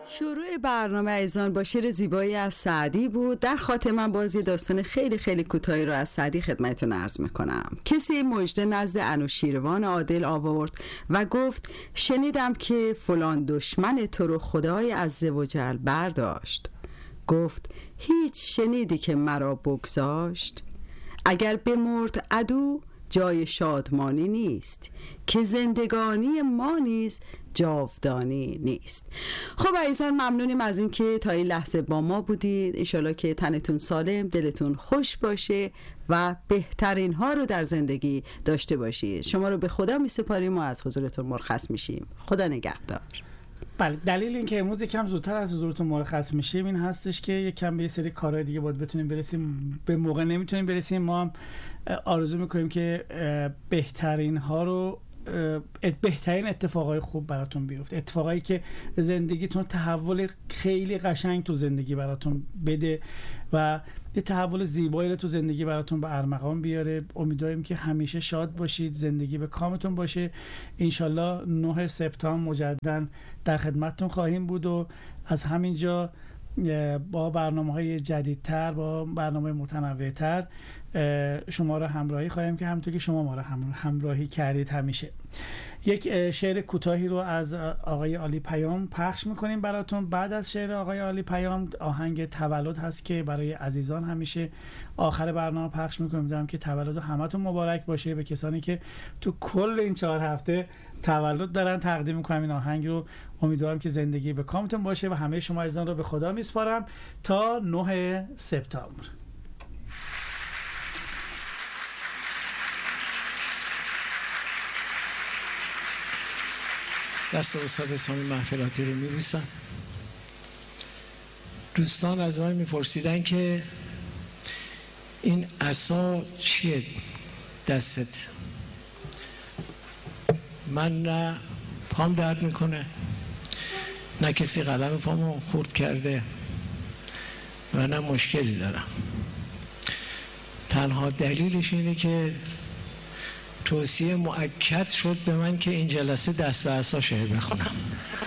شروع برنامه ایزان با شعر زیبایی از سعدی بود. در خاتمه بازی داستان خیلی خیلی کوتاهی رو از سعدی خدمتتون عرض میکنم. کسی مژده نزد انوشیروان عادل آورد و گفت شنیدم که فلان دشمن تو رو خدای عزوجل برداشت. گفت هیچ شنیدی که مرا بگذاشت؟ اگر بمرد عدو جای شادمانی نیست، که زندگانی ما نیز جاودانی نیست. خب عزیزان، ممنونیم از این که تا این لحظه با ما بودید. انشالله که تنتون سالم، دلتون خوش باشه و بهترین ها رو در زندگی داشته باشید. شما رو به خدا می سپاریم و از حضورتون مرخص میشیم. خدا نگهدار. بله، دلیل این که امروز یکم زودتر از حضورتون مرخص میشیم این هستش که یکم به یه سری کارهای دیگه باید بتونیم برسیم، به موقع نمیتونیم برسیم. ما هم آرزو میکنیم که بهترین ها رو، بهترین اتفاقای خوب براتون بیفته، اتفاقایی که زندگیتون تحول خیلی قشنگ تو زندگی براتون بده و یه تحول زیبایی رو تو زندگی براتون به ارمغان بیاره. امیدواریم که همیشه شاد باشید، زندگی به کامتون باشه. انشالله 9 سپتامبر مجددا در خدمتتون خواهیم بود و از همینجا با برنامه‌های جدیدتر، با برنامه متنوع‌تر شما را همراهی خواهیم که همونطور که شما ما را همراهی کردید همیشه. یک شعر کوتاهی رو از آقای عالی پیام پخش میکنیم براتون. بعد از شعر آقای عالی پیام آهنگ تولد هست که برای عزیزان همیشه آخر برنامه پخش میکنیم. میدونم که تولد همتون مبارک باشه. به کسانی که تو کل این 4 هفته تولد دارن تقدیم میکنم این آهنگ رو. امیدوارم که زندگی به کامتون باشه و همه شما عزیزان رو به خدا میسپارم تا 9 سپتامبر. دست استاد سامی محفلاتی رو می‌بوسم. دوستان از من میپرسیدن که این عصا چیه دستت؟ من نه پام درد میکنه، نه کسی قلم پامو خورد کرده و نه مشکلی دارم. تنها دلیلش اینه که توصیه مؤکد شد به من که این جلسه دست به عصا شعر بخونم.